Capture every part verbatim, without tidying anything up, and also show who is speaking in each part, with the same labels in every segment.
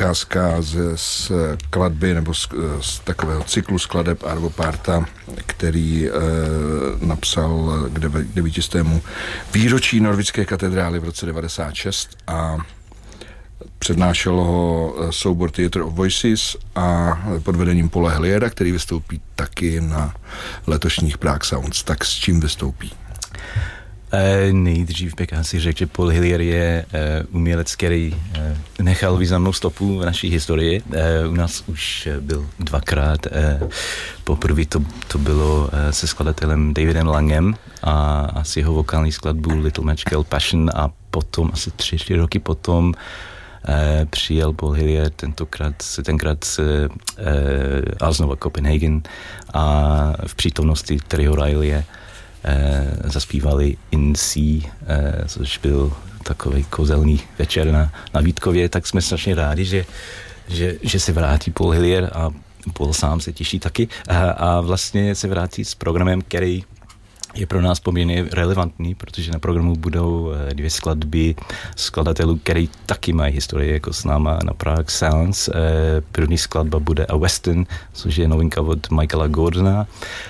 Speaker 1: ukázka ze skladby nebo z, z takového cyklu skladeb Arvo Párta, který e, napsal k devítistému výročí Norvické katedrály v roce devadesát šest a přednášel ho soubor Theatre of Voices a pod vedením Paula Hilliera, který vystoupí taky na letošních Prague Sounds. Tak s čím vystoupí?
Speaker 2: E, nejdřív bych asi řekl, že Paul Hillier je e, umělec, který e, nechal významnou stopu v naší historii. E, u nás už byl dvakrát. E, poprvé to, to bylo e, se skladatelem Davidem Langem a, a s jeho vokální skladbou Little Magical Passion a potom, asi tři, čtyři roky potom e, přijel Paul Hillier tentokrát, tenkrát z e, Arsenova Copenhagen a v přítomnosti Terryho Rileye Eh, zaspívali In Sea, eh, což byl takový kouzelný večer na, na Vítkově, tak jsme strašně rádi, že, že, že se vrátí Paul Hillier a Paul sám se těší taky a, a vlastně se vrátí s programem, který je pro nás poměrně relevantní, protože na programu budou dvě skladby skladatelů, který taky mají historii jako s náma na Prague Sounds. Eh, první skladba bude A Western, což je novinka od Michaela Gordona,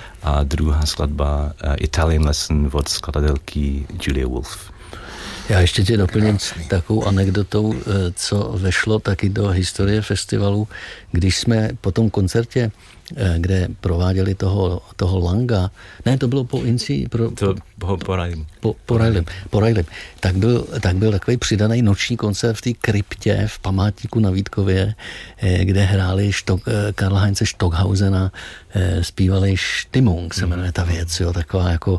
Speaker 2: a druhá skladba uh, Italian Lesson od skladatelky Julia Wolf.
Speaker 3: Já ještě tě doplním takovou anekdotou, co vešlo taky do historie festivalu, když jsme po tom koncertě, kde prováděli toho, toho Langa, ne, to bylo po Inci, pro,
Speaker 2: to po, po Riley.
Speaker 3: Po, po Riley, po Riley. Tak byl, tak byl takový přidaný noční koncert v té kryptě v památníku na Vítkově, kde hráli Štok, Karla Heinze Stockhausena, zpívali Stimmung, se jmenuje ta věc, jo, taková jako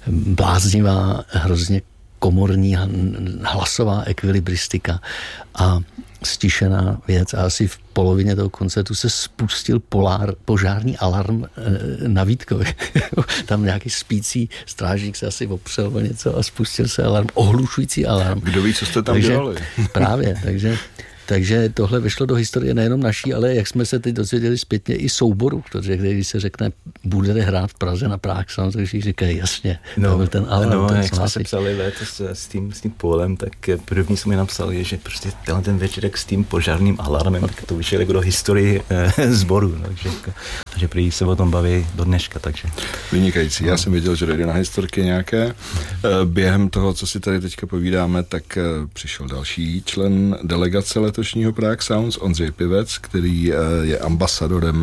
Speaker 3: bláznivá, hrozně komorní hlasová ekvilibristika a stišená věc a asi v polovině toho koncertu se spustil polár, požární alarm e, na Vítkově. Tam nějaký spící strážník se asi opřel o něco a spustil se alarm, ohlušující alarm.
Speaker 1: Kdo ví, co jste tam
Speaker 3: takže,
Speaker 1: dělali?
Speaker 3: Právě, takže Takže tohle vyšlo do historie nejenom naší, ale jak jsme se teď dozvěděli zpětně i souboru, protože když se řekne, budete hrát v Praze na Prague Sounds, takže říkají jasně,
Speaker 2: no,
Speaker 3: to byl ten alarm.
Speaker 2: No,
Speaker 3: ten
Speaker 2: jak jsme se psali letos s tím, s tím Polem, tak první jsme napsali, že prostě tenhle ten večerek s tím požárným alarmem, tak to vyšlo jako do historii eh, sboru, no, takže, takže prý se o tom baví do dneška, takže.
Speaker 1: Vynikající, já jsem věděl, že dojde na historky nějaké. Během toho, co si tady teďka povídáme, tak přišel další člen delegace letošního Prague Sounds, Ondřej Pivec, který je ambasadorem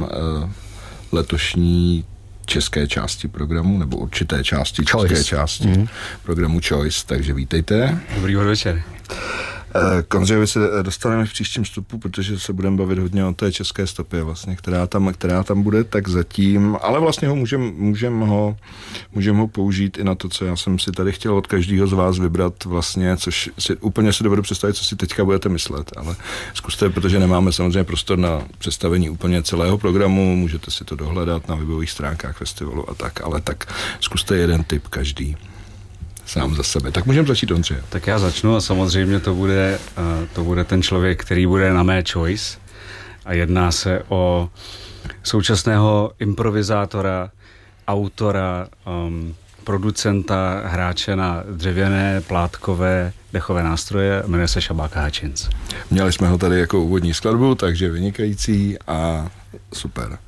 Speaker 1: letošní české části programu, nebo určité části
Speaker 3: Choice.
Speaker 1: české části mm. programu Choice, takže vítejte.
Speaker 4: Dobrý večer.
Speaker 1: K Ondřejovi se dostaneme v příštím vstupu, protože se budeme bavit hodně o té české stopě vlastně, která tam, která tam bude, tak zatím, ale vlastně ho můžeme můžem ho, můžem ho použít i na to, co já jsem si tady chtěl od každého z vás vybrat vlastně, což si úplně si dovedu představit, co si teďka budete myslet, ale zkuste, protože nemáme samozřejmě prostor na představení úplně celého programu, můžete si to dohledat na webových stránkách festivalu a tak, ale tak zkuste jeden tip každý. Sám za sebe. Tak můžeme začít, Ondře.
Speaker 4: Tak já začnu a samozřejmě to bude, to bude ten člověk, který bude na mé choice a jedná se o současného improvizátora, autora, um, producenta, hráče na dřevěné, plátkové, dechové nástroje, jmenuje se Šabáka Hutchins.
Speaker 1: Měli jsme ho tady jako úvodní skladbu, takže vynikající a super.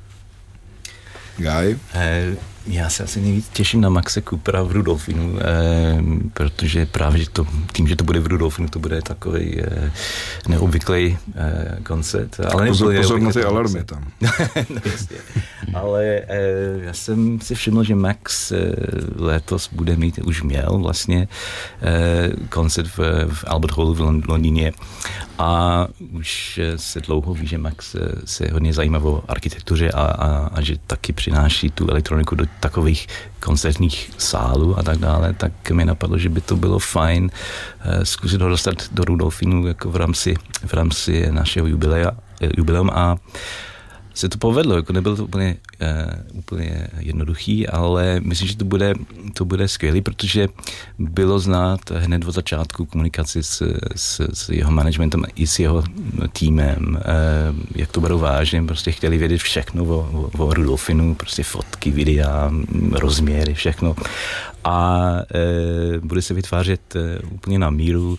Speaker 1: Guy?
Speaker 2: Eh, já se asi nejvíc těším na Maxe Coopera v Rudolfinu, eh, protože právě to, tím, že to bude v Rudolfinu, to bude takový eh, neobvyklý eh, koncert. Ale
Speaker 1: pozor, pozor na ty alarmy tam.
Speaker 2: No, jasně. Ale eh, já jsem si všiml, že Max eh, letos bude mít, už měl vlastně eh, koncert v, v Albert Hall v Londýně a už se dlouho ví, že Max se hodně zajímá o architektuře a, a, a že taky přináší tu elektroniku do takových koncertních sálů a tak dále, tak mi napadlo, že by to bylo fajn uh, zkusit ho dostat do Rudolfinu jako v rámci, v rámci našeho jubilea, jubileum a se to povedlo, jako nebylo to úplně, uh, úplně jednoduchý, ale myslím, že to bude, to bude skvělý, protože bylo znát hned od začátku komunikaci s, s, s jeho managementem i s jeho týmem, uh, jak to berou vážně, prostě chtěli vědět všechno o, o, o Rudolfinu, prostě fotky, videa, rozměry, všechno. A uh, bude se vytvářet uh, úplně na míru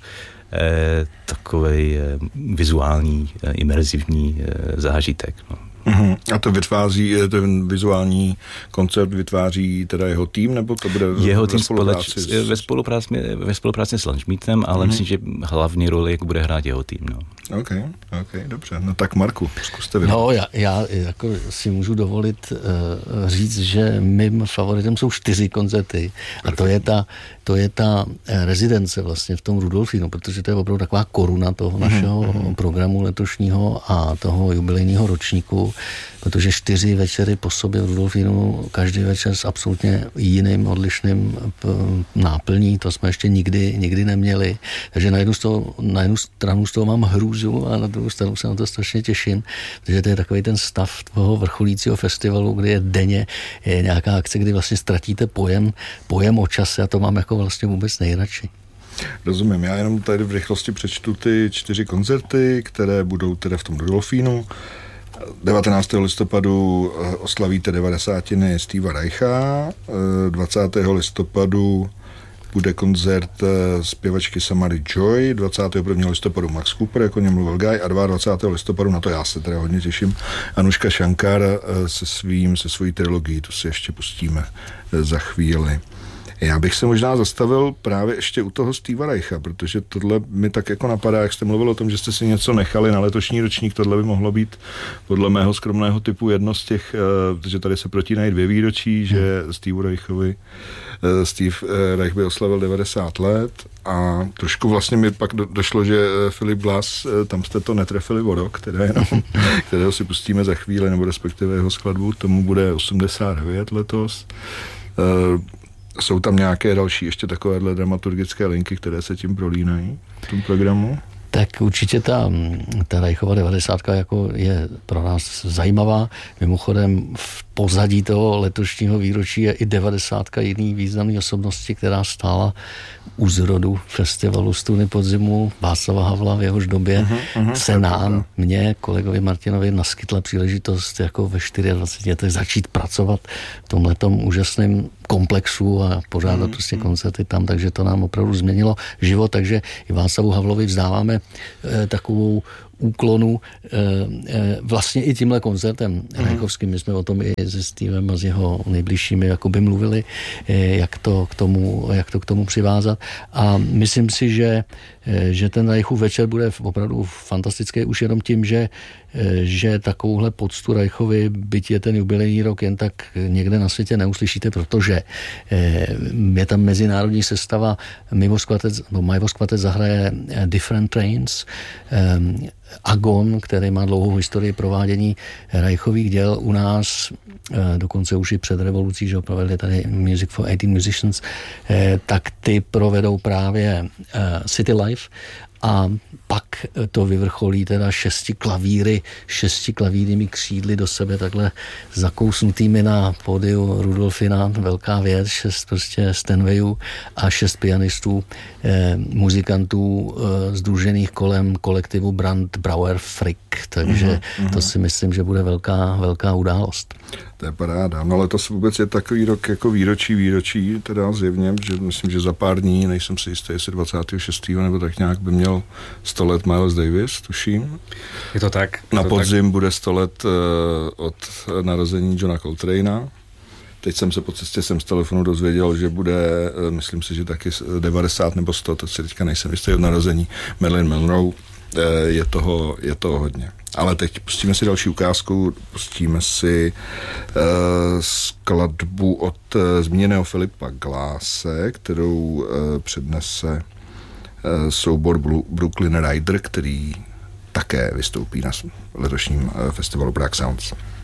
Speaker 2: takový vizuální, imerzivní zážitek. No.
Speaker 1: Uhum. A to vytváří, ten vizuální koncert vytváří teda jeho tým, nebo to bude
Speaker 2: jeho
Speaker 1: ve
Speaker 2: tým
Speaker 1: spolupráci?
Speaker 2: Společ, s... ve, spolupráci ve spolupráci s Lunchmeatem, ale uhum. myslím, že hlavní roli jako bude hrát jeho tým. No.
Speaker 1: OK, OK, dobře. No tak Marku, zkuste vy.
Speaker 3: No, já, já jako si můžu dovolit uh, říct, že mým favoritem jsou čtyři koncerty. A to je ta, to je ta rezidence vlastně v tom Rudolfínu, protože to je opravdu taková koruna toho našeho uhum. programu letošního a toho jubilejního ročníku, protože čtyři večery po sobě v Rudolfínu, každý večer s absolutně jiným, odlišným náplní, to jsme ještě nikdy, nikdy neměli. Takže na jednu, z toho, na jednu stranu z toho mám hrůzu a na druhou stranu se na to strašně těším, protože to je takový ten stav toho vrcholícího festivalu, kdy je denně je nějaká akce, kdy vlastně ztratíte pojem, pojem o čase a to mám jako vlastně vůbec nejradši.
Speaker 1: Rozumím, já jenom tady v rychlosti přečtu ty čtyři koncerty, které budou teda v tom Rudolfínu. devatenáctého listopadu oslavíte devadesátiny Steva Reicha, dvacátého listopadu bude koncert zpěvačky Samary Joy, dvacátého prvního listopadu Max Cooper, jako něm mluvil Guy, a dvacátého druhého listopadu, na to já se teda hodně těším, Anuška Shankar se svým, se svojí trilogií, to si ještě pustíme za chvíli. Já bych se možná zastavil právě ještě u toho Steva Reicha, protože tohle mi tak jako napadá, jak jste mluvil o tom, že jste si něco nechali na letošní ročník, tohle by mohlo být podle mého skromného typu jedno z těch, protože tady se protínají dvě výročí, že Steve Reichovi, Steve Reich by oslavil devadesát let a trošku vlastně mi pak do, došlo, že Philip Glass, tam jste to netrefili o rok, teda jenom, kterého si pustíme za chvíli, nebo respektive jeho skladbu, tomu bude osmdesát devět letos. Jsou tam nějaké další ještě takovéhle dramaturgické linky, které se tím prolínají v tom programu?
Speaker 3: Tak určitě ta, ta Reichova devadesátka jako je pro nás zajímavá. Mimochodem v pozadí toho letošního výročí je i devadesátka jiný významný osobnosti, která stála u zrodu festivalu Stuny podzimu, Václava Havla, v jehož době uh-huh, uh-huh, se nám, mně, kolegovi Martinovi naskytla příležitost jako ve dvaceti čtyřech letech začít pracovat v tomhletom úžasném komplexu a pořádat uh-huh, prostě koncerty tam, takže to nám opravdu změnilo život, takže i Václavu Havlovi vzdáváme eh, takovou úklonu e, e, vlastně i tímhle koncertem mm. Reichovským. My jsme o tom i se Stevem a s jeho nejbližšími jakoby mluvili, e, jak, to k tomu, jak to k tomu přivázat. A myslím si, že, e, že ten Reichův večer bude opravdu fantastický už jenom tím, že, e, že takovouhle poctu Reichovi, byť je ten jubilejní rok, jen tak někde na světě neuslyšíte, protože e, je tam mezinárodní sestava, Mimos Quartet, no Majvos Quartet zahraje Different Trains, e, Agon, který má dlouhou historii provádění Reichových děl u nás, dokonce už i před revolucí, že provedli tady Music for eighteen Musicians, tak ty provedou právě City Life a pak to vyvrcholí teda šesti klavíry, šesti klavírními křídly do sebe takhle zakousnutými na pódiu Rudolfina, velká věc, šest prostě Steinwayů a šest pianistů, eh, muzikantů eh, sdružených kolem kolektivu Brand Brauer Frick, takže mm-hmm. to si myslím, že bude velká, velká událost.
Speaker 1: To je paráda. No letos vůbec je takový rok jako výročí, výročí, teda zjevně, že myslím, že za pár dní, nejsem si jistý, jestli dvacátého šestého nebo tak nějak by měl sto let Miles Davis, tuším.
Speaker 4: Je to tak. Je
Speaker 1: Na
Speaker 4: to
Speaker 1: podzim
Speaker 4: tak.
Speaker 1: bude sto let uh, od narození Johna Coltrane'a. Teď jsem se po cestě jsem z telefonu dozvěděl, že bude, uh, myslím si, že taky devadesát nebo sto, to si teďka nejsem jistý, od narození Marilyn Monroe. Uh, je toho, je toho hodně. Ale teď pustíme si další ukázku, pustíme si uh, skladbu od uh, zmíněného Philippa Glasse, kterou uh, přednese uh, soubor Blue, Brooklyn Rider, který také vystoupí na letošním uh, festivalu Prague Sounds.